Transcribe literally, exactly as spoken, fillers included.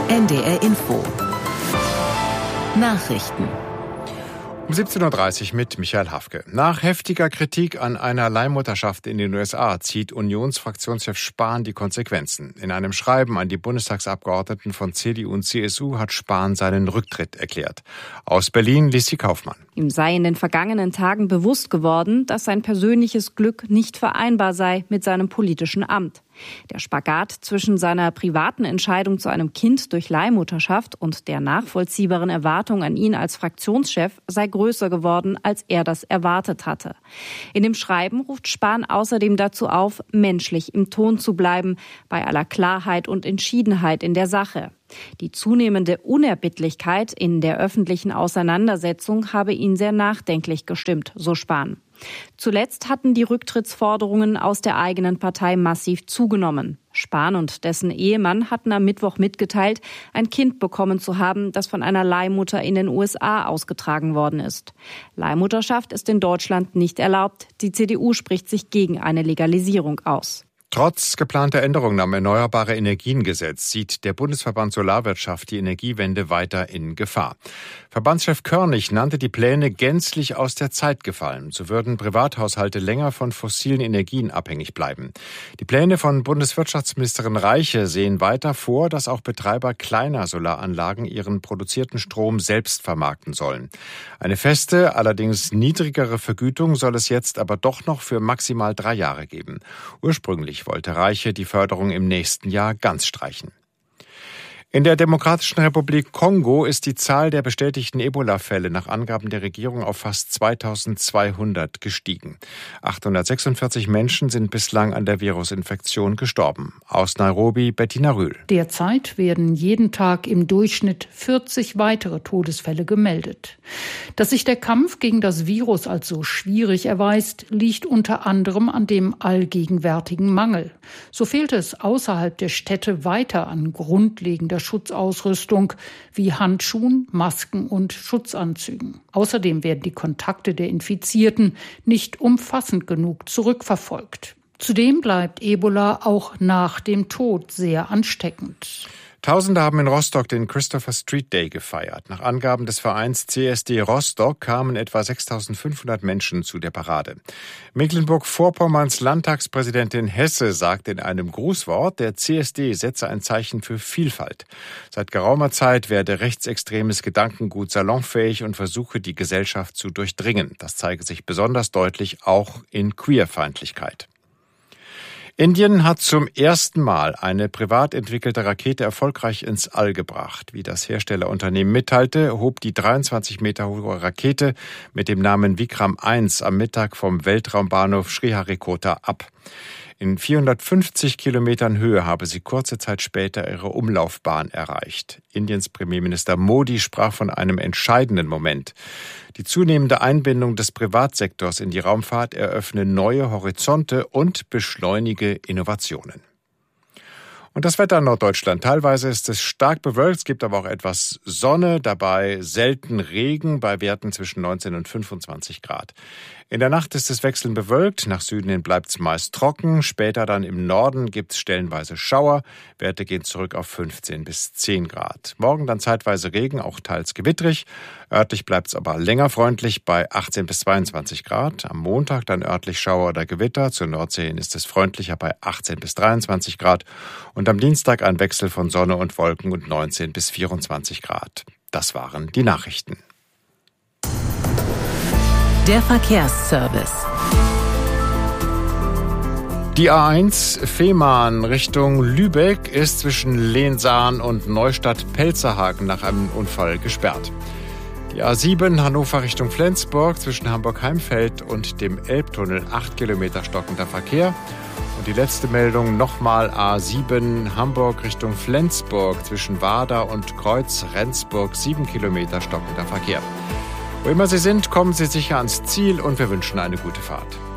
N D R Info. Nachrichten. Um siebzehn Uhr dreißig mit Michael Hafke. Nach heftiger Kritik an einer Leihmutterschaft in den U S A zieht Unionsfraktionschef Spahn die Konsequenzen. In einem Schreiben an die Bundestagsabgeordneten von C D U und C S U hat Spahn seinen Rücktritt erklärt. Aus Berlin Lissi Kaufmann. Ihm sei in den vergangenen Tagen bewusst geworden, dass sein persönliches Glück nicht vereinbar sei mit seinem politischen Amt. Der Spagat zwischen seiner privaten Entscheidung zu einem Kind durch Leihmutterschaft und der nachvollziehbaren Erwartung an ihn als Fraktionschef sei größer geworden, als er das erwartet hatte. In dem Schreiben ruft Spahn außerdem dazu auf, menschlich im Ton zu bleiben, bei aller Klarheit und Entschiedenheit in der Sache. Die zunehmende Unerbittlichkeit in der öffentlichen Auseinandersetzung habe ihn sehr nachdenklich gestimmt, so Spahn. Zuletzt hatten die Rücktrittsforderungen aus der eigenen Partei massiv zugenommen. Spahn und dessen Ehemann hatten am Mittwoch mitgeteilt, ein Kind bekommen zu haben, das von einer Leihmutter in den U S A ausgetragen worden ist. Leihmutterschaft ist in Deutschland nicht erlaubt. Die C D U spricht sich gegen eine Legalisierung aus. Trotz geplanter Änderungen am Erneuerbare Energien-Gesetz sieht der Bundesverband Solarwirtschaft die Energiewende weiter in Gefahr. Verbandschef Körnig nannte die Pläne gänzlich aus der Zeit gefallen. So würden Privathaushalte länger von fossilen Energien abhängig bleiben. Die Pläne von Bundeswirtschaftsministerin Reiche sehen weiter vor, dass auch Betreiber kleiner Solaranlagen ihren produzierten Strom selbst vermarkten sollen. Eine feste, allerdings niedrigere Vergütung soll es jetzt aber doch noch für maximal drei Jahre geben. Ursprünglich wollte Reiche die Förderung im nächsten Jahr ganz streichen. In der Demokratischen Republik Kongo ist die Zahl der bestätigten Ebola-Fälle nach Angaben der Regierung auf fast zweitausendzweihundert gestiegen. achthundertsechsundvierzig Menschen sind bislang an der Virusinfektion gestorben. Aus Nairobi Bettina Rühl. Derzeit werden jeden Tag im Durchschnitt vierzig weitere Todesfälle gemeldet. Dass sich der Kampf gegen das Virus als so schwierig erweist, liegt unter anderem an dem allgegenwärtigen Mangel. So fehlt es außerhalb der Städte weiter an grundlegender Schutzausrüstung wie Handschuhen, Masken und Schutzanzügen. Außerdem werden die Kontakte der Infizierten nicht umfassend genug zurückverfolgt. Zudem bleibt Ebola auch nach dem Tod sehr ansteckend. Tausende haben in Rostock den Christopher Street Day gefeiert. Nach Angaben des Vereins C S D Rostock kamen etwa sechstausendfünfhundert Menschen zu der Parade. Mecklenburg-Vorpommerns Landtagspräsidentin Hesse sagte in einem Grußwort, der C S D setze ein Zeichen für Vielfalt. Seit geraumer Zeit werde rechtsextremes Gedankengut salonfähig und versuche, die Gesellschaft zu durchdringen. Das zeige sich besonders deutlich auch in Queerfeindlichkeit. Indien hat zum ersten Mal eine privat entwickelte Rakete erfolgreich ins All gebracht. Wie das Herstellerunternehmen mitteilte, hob die dreiundzwanzig Meter hohe Rakete mit dem Namen Vikram eins am Mittag vom Weltraumbahnhof Sriharikota ab. In vierhundertfünfzig Kilometern Höhe habe sie kurze Zeit später ihre Umlaufbahn erreicht. Indiens Premierminister Modi sprach von einem entscheidenden Moment. Die zunehmende Einbindung des Privatsektors in die Raumfahrt eröffne neue Horizonte und beschleunige Innovationen. Und das Wetter in Norddeutschland. Teilweise ist es stark bewölkt, es gibt aber auch etwas Sonne, dabei selten Regen bei Werten zwischen neunzehn und fünfundzwanzig Grad. In der Nacht ist es wechselnd bewölkt, nach Süden hin bleibt es meist trocken, später dann im Norden gibt es stellenweise Schauer, Werte gehen zurück auf fünfzehn bis zehn Grad. Morgen dann zeitweise Regen, auch teils gewittrig, örtlich bleibt es aber länger freundlich bei achtzehn bis zweiundzwanzig Grad. Am Montag dann örtlich Schauer oder Gewitter, zur Nordsee hin ist es freundlicher bei achtzehn bis dreiundzwanzig Grad und am Dienstag ein Wechsel von Sonne und Wolken und neunzehn bis vierundzwanzig Grad. Das waren die Nachrichten. Der Verkehrsservice. Die A eins Fehmarn Richtung Lübeck ist zwischen Lehnsahn und Neustadt-Pelzerhagen nach einem Unfall gesperrt. Die A sieben Hannover Richtung Flensburg zwischen Hamburg-Heimfeld und dem Elbtunnel acht Kilometer stockender Verkehr. Und die letzte Meldung nochmal A sieben Hamburg Richtung Flensburg zwischen Wader und Kreuz-Rendsburg sieben Kilometer stockender Verkehr. Wo immer Sie sind, kommen Sie sicher ans Ziel und wir wünschen eine gute Fahrt.